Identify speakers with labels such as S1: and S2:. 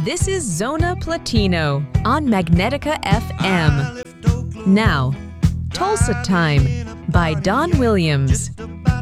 S1: This is Zona Platino on Magnetica FM. Now, Tulsa Time by Don Williams.